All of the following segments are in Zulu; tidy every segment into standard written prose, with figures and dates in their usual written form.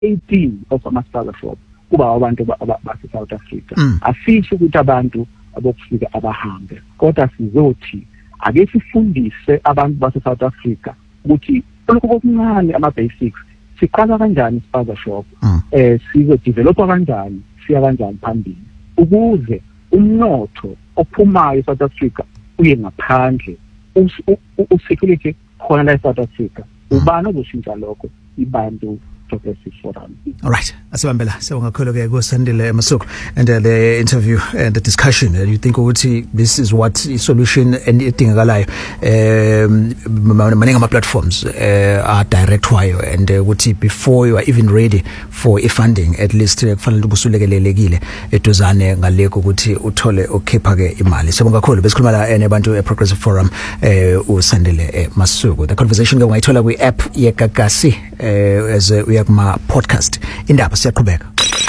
18 of ama-spaza shop kuba abantu base South Africa. Asisho ukuthi abantu abokufika abahambe, kodwa sizothi ake sifundise abantu base South Africa ukuthi lokho kokuncane ama-basics siqala kanjani ispaza shop, sizodevelopa kanjani, siya kanjani phambili ukuze umnotho ophumayo eSouth Africa uye ngaphandle, usecurity khona la eSouth Africa. Ubani ozoshintsha lokho? Ibantu Progressive Forum. All right, asibambela sewungakholo ke kuSandile Masuku, and the interview and the discussion, you think ukuthi this is what solution and idingakalayo maningi ama platforms are direct wayo, and ukuthi before you are even ready for funding, at least kufanele ubusulekelelekile eduzane ngaleko ukuthi uthole okhipha ke imali. Sewungakholo besikhuluma la nabantu Progressive Forum uSandile Masuku. The conversation ke ungayithola kwi app yeGagasi as kuma podcast. Indaba siyaqhubeka.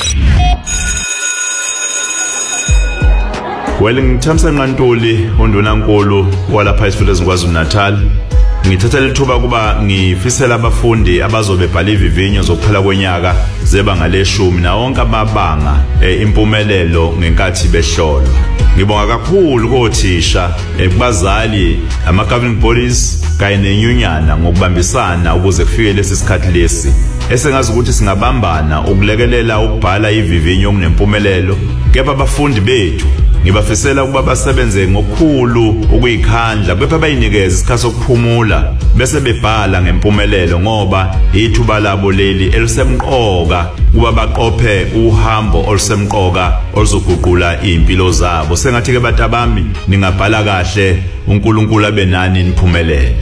Ngithamsa Nqantuli undunankulu walapha esifundeni saKwaZulu-Natal. Ngithatha lithuba kuba ngifisela abafundi abazobe bhala ivivinyo zokuphela kwenyaka zebanga le-10 na wonke amabanga impumelelo ngenkathi behlolwa. Ngibonga kakhulu kothisha, kubazali, ama-governing bodies kanye nenyunyana ngokubambisana ukuze kufike lesi sikhathi lesi. Esengazi ukuthi singabambana ukulekelela ukubhala ivivinyo okunempumelelo. Kepha abafundi bethu ngibafisela ukuba basebenze ngokukhulu ukuyikhandla, kepha bayinikeze isikhathi sokuphumula bese bebhala ngempumelelo, ngoba ithuba labo leli elisemqoka kuba baqophe uhambo olusemqoka oluzoguqula impilo zabo. Sengathi ke batabami ningabhala kahle, uNkulunkulu abenani niphumelele.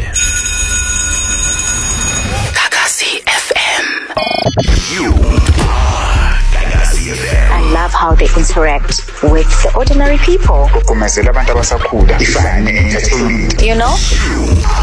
Gagasi FM. I love how they interact with the ordinary people. Kukumezela abantu abasakhula ifane entertainment. You know?